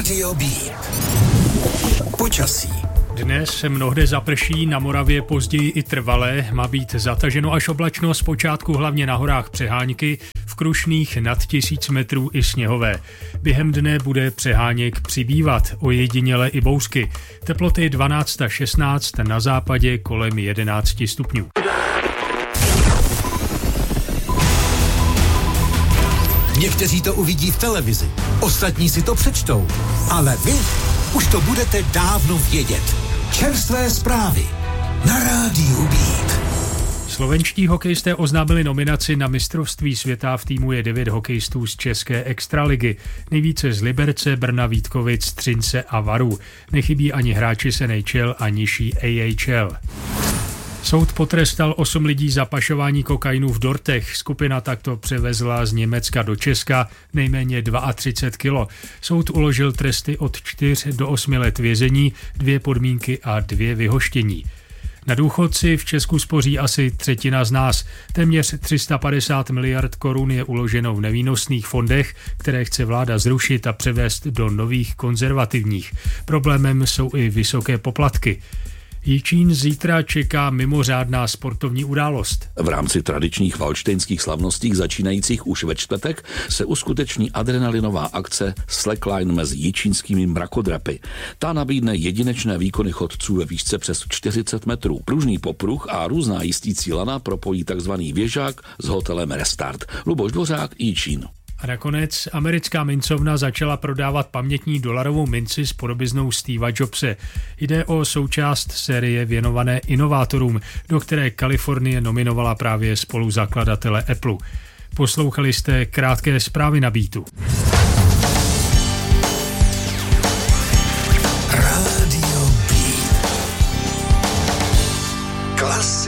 Rádio B. Počasí. Dnes se mnohde zaprší, na Moravě později i trvalé, má být zataženo až oblačno, zpočátku hlavně na horách přehánky, v Krušných nad 1000 metrů i sněhové. Během dne bude přeháněk přibývat, ojediněle i bouřky. Teploty 12 až 16, na západě kolem 11 stupňů. Někteří to uvidí v televizi, ostatní si to přečtou, ale vy už to budete dávno vědět. Čerstvé zprávy na Rádiu Beat. Slovenští hokejisté oznámili nominaci na mistrovství světa, v týmu je 9 hokejistů z české extraligy. Nejvíce z Liberce, Brna, Vítkovic, Třince a Varů. Nechybí ani hráči z NHL a nižší AHL. Soud potrestal 8 lidí za pašování kokainu v dortech. Skupina takto převezla z Německa do Česka nejméně 32 kilo. Soud uložil tresty od 4 do 8 let vězení, 2 podmínky a 2 vyhoštění. Na důchodci v Česku spoří asi třetina z nás. Téměř 350 miliard korun je uloženo v nevýnosných fondech, které chce vláda zrušit a převést do nových konzervativních. Problémem jsou i vysoké poplatky. Jičín zítra čeká mimořádná sportovní událost. V rámci tradičních valštejnských slavností začínajících už ve čtvrtek se uskuteční adrenalinová akce Slackline mezi jičínskými mrakodrapy. Ta nabídne jedinečné výkony chodců ve výšce přes 40 metrů. Pružný popruh a různá jistící lana propojí takzvaný věžák s hotelem Restart. Luboš Dvořák, Jičín. A nakonec americká mincovna začala prodávat pamětní dolarovou minci s podobiznou Steva Jobse. Jde o součást série věnované inovátorům, do které Kalifornie nominovala právě spoluzakladatele Apple. Poslouchali jste krátké zprávy na Beatu.